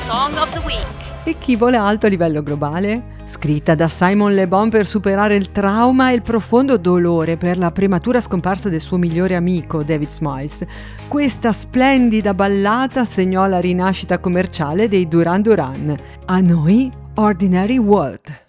Song of the Week. E chi vola alto a livello globale? Scritta da Simon Le Bon per superare il trauma e il profondo dolore per la prematura scomparsa del suo migliore amico David Smiles, questa splendida ballata segnò la rinascita commerciale dei Duran Duran. A noi, Ordinary World.